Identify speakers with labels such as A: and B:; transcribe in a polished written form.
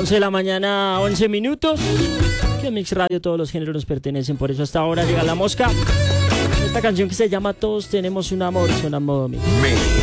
A: 11 de la mañana, 11 minutos. Que en Mix Radio todos los géneros nos pertenecen, por eso hasta ahora llega La Mosca. Esta canción que se llama Todos tenemos un amor, es un amor mío.